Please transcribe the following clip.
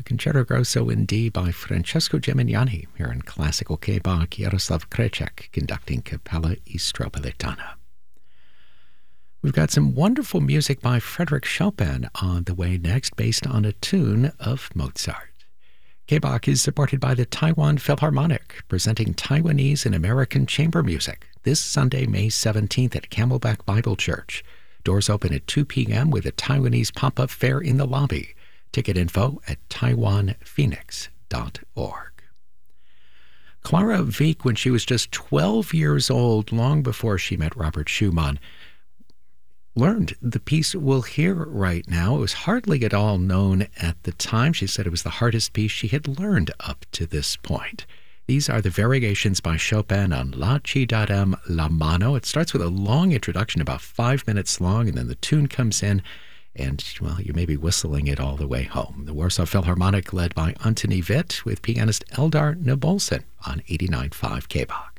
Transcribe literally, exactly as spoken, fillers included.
the Concerto Grosso in D by Francesco Gimignani, here in Classical K-Bach, Jaroslav Krejcik conducting Capella Istropolitana. We've got some wonderful music by Frédéric Chopin on the way next, based on a tune of Mozart. K-Bach is supported by the Taiwan Philharmonic, presenting Taiwanese and American chamber music this Sunday, May seventeenth at Camelback Bible Church. Doors open at two p.m. with a Taiwanese pop-up fair in the lobby. Ticket info at taiwan phoenix dot org. Clara Wieck, when she was just twelve years old, long before she met Robert Schumann, learned the piece we'll hear right now. It was hardly at all known at the time. She said it was the hardest piece she had learned up to this point. These are the variations by Chopin on La Ci darem la mano. It starts with a long introduction, about five minutes long, and then the tune comes in, and, well, you may be whistling it all the way home. The Warsaw Philharmonic, led by Antoni Witt, with pianist Eldar Nabolson on eighty-nine point five K-Bach.